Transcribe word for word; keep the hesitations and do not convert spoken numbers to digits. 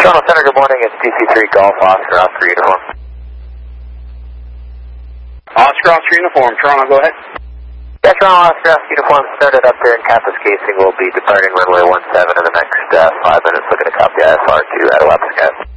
Toronto Center, good morning. It's D C three Golf Oscar, Oscar uniform. Oscar, Oscar uniform. Toronto, go ahead. Yeah, Toronto Oscar, Oscar uniform started up there in Campus Casing. We'll be departing runway one seven in the next uh, five minutes. Looking to copy I F R two at Alaska.